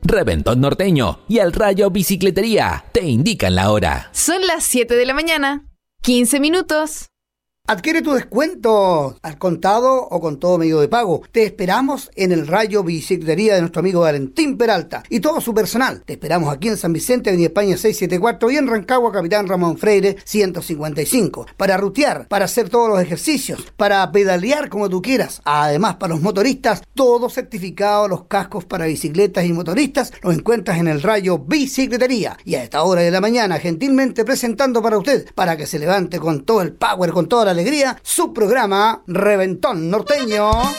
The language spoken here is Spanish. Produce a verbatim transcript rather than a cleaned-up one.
Reventón Norteño y El Rayo Bicicletería te indican la hora. Son las siete de la mañana, quince minutos. Adquiere tu descuento al contado o con todo medio de pago. Te esperamos en el Rayo Bicicletería de nuestro amigo Valentín Peralta y todo su personal. Te esperamos aquí en San Vicente, Avenida España seiscientos setenta y cuatro y en Rancagua, Capitán Ramón Freire ciento cincuenta y cinco. Para rutear, para hacer todos los ejercicios, para pedalear como tú quieras. Además, para los motoristas, todo certificado, los cascos para bicicletas y motoristas, los encuentras en el Rayo Bicicletería. Y a esta hora de la mañana, gentilmente presentando para usted, para que se levante con todo el power, con toda la alegría, su programa Reventón Norteño.